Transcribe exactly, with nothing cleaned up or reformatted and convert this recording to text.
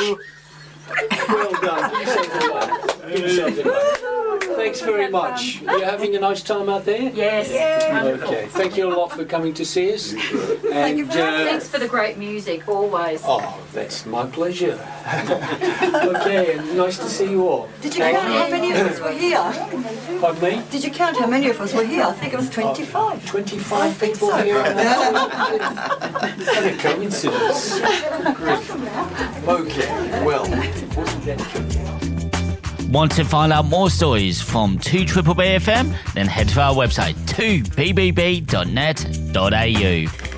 Well done. Give yourself a hand. Give yourself a hand. Thanks very much. You're having a nice time out there? Yes. Yeah. Okay. Thank you a lot for coming to see us. Thank you for uh, Thanks for the great music, always. Oh, that's my pleasure. Okay, and nice to see you all. Did you count how many of us were here? Pardon me? Did you count how many of us were here? I think it was twenty-five. twenty-five think people so. here. What a coincidence. Great. Okay, well, wasn't that tricky? Want to find out more stories from two B B B F M? Then head to our website two b b b dot net dot a u.